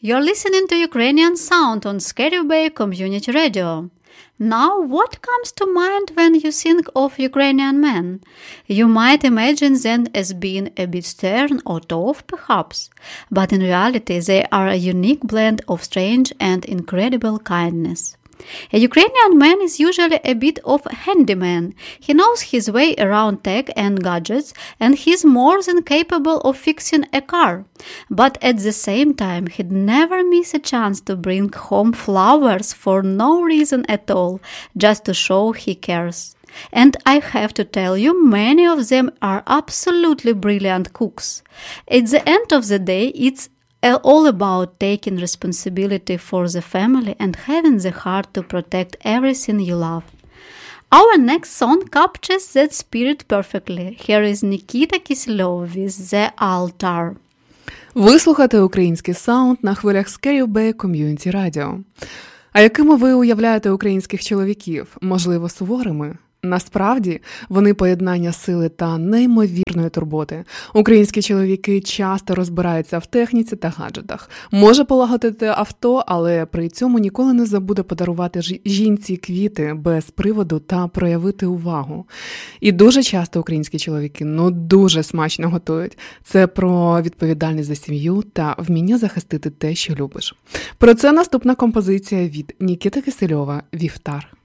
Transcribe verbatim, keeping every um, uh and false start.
You're listening to Ukrainian Sound on Skary Bay Community Radio. Now, what comes to mind when you think of Ukrainian men? You might imagine them as being a bit stern or tough, perhaps, but in reality they are a unique blend of strange and incredible kindness. A Ukrainian man is usually a bit of a handyman. He knows his way around tech and gadgets, and he's more than capable of fixing a car. But at the same time, he'd never miss a chance to bring home flowers for no reason at all, just to show he cares. And I have to tell you, many of them are absolutely brilliant cooks. At the end of the day, it's all about taking responsibility for the family and having the heart to protect everything you love. Our next song captures that spirit perfectly. Here is Nikita Kisilyov with The Altar. Ви слухаєте український саунд на хвилях Skary Bay Community Radio. А якими ви уявляєте українських чоловіків? Можливо, суворими? Насправді, вони поєднання сили та неймовірної турботи. Українські чоловіки часто розбираються в техніці та гаджетах. Може полагодити авто, але при цьому ніколи не забуде подарувати жінці квіти без приводу та проявити увагу. І дуже часто українські чоловіки, ну дуже смачно готують. Це про відповідальність за сім'ю та вміння захистити те, що любиш. Про це наступна композиція від Нікіти Кисельова «Вівтар».